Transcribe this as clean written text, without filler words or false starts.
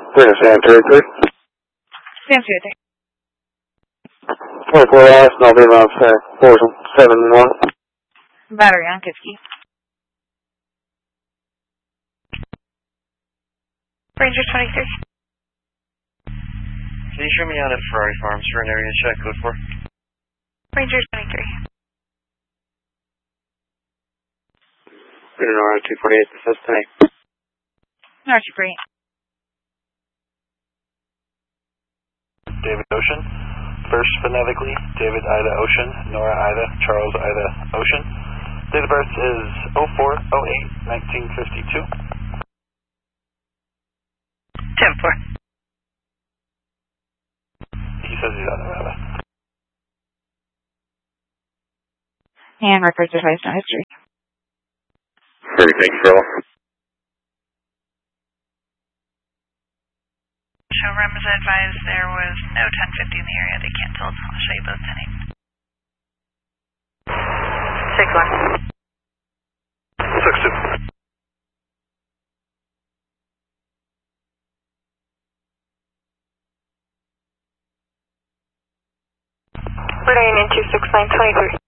Sam 33. Sam 33. 24 last, and I'll be around 471. Battery on Kipski. Ranger 23. Can you show me out at Ferrari Farms for an area check code 4? Ranger 23. R248, that's today. R248. David Ocean. First phonetically, David Ida Ocean, Nora Ida, Charles Ida Ocean. Date of birth is 04/08/1952. 10-4. He says he's on the rather. And records advised no history. Perfect, thank you for all. Showroom is advised there was no 1050 in the area. They can't tell. I'll show you both 10-8. 6-1. 6-2. We're going into 6923.